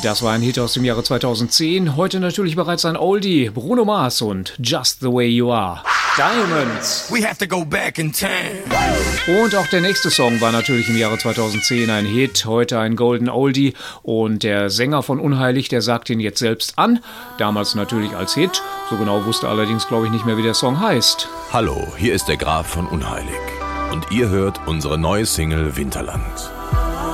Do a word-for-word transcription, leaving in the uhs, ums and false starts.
Das war ein Hit aus dem Jahre zweitausendzehn. Heute natürlich bereits ein Oldie. Bruno Mars und Just the Way You Are. Diamonds. We have to go back in time. Und auch der nächste Song war natürlich im Jahre zweitausendzehn ein Hit. Heute ein Golden Oldie. Und der Sänger von Unheilig, der sagt ihn jetzt selbst an. Damals natürlich als Hit. So genau wusste allerdings, glaube ich, nicht mehr, wie der Song heißt. Hallo, hier ist der Graf von Unheilig. Und ihr hört unsere neue Single Winterland.